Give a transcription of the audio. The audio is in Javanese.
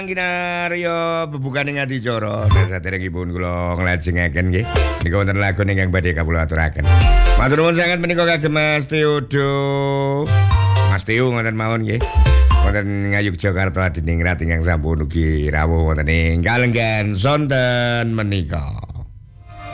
Kinarya bebukane ngati cara saderengipun kula nglajengaken nggih. Nika wonten lagu ingkang badhe kula aturaken. Matur nuwun sanget menika kagem Mas Teodo. Mas Teo ngoten mawon nggih. Wonten Ngayuk Jakarta dening Rat ingkang sampun ugi rawuh wonten ing kalenggan sonten menika.